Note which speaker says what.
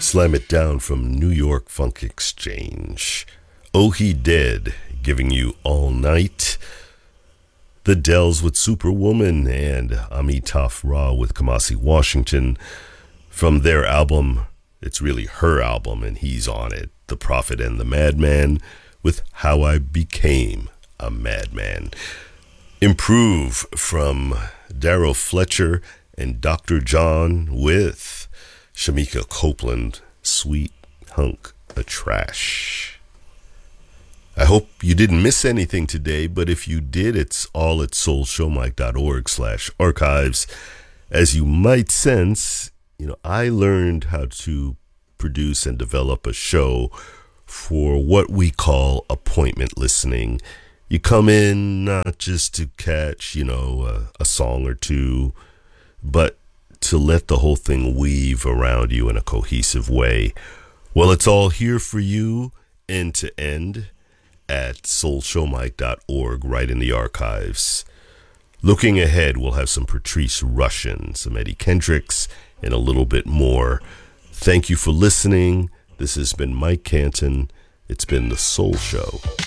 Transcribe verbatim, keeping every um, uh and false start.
Speaker 1: Slam It Down from New York Funk Exchange. Oh He Dead, giving you All Night. The Dells with Superwoman and Amitav Ra with Kamasi Washington from their album. It's really her album and he's on it. The Prophet and the Madman with How I Became a Madman. Improve from Darryl Fletcher and Doctor John with Shamika Copeland, Sweet Hunk of Trash. I hope you didn't miss anything today, but if you did, it's all at soulshowmike.org slash archives. As you might sense, you know, I learned how to produce and develop a show for what we call appointment listening. You come in not just to catch, you know, a, a song or two, but to let the whole thing weave around you in a cohesive way. Well, it's all here for you end to end at soul show mike dot org, right in the archives. Looking ahead, we'll have some Patrice Rushen, some Eddie Kendricks, and a little bit more. Thank you for listening. This has been Mike Canton. It's been The Soul Show.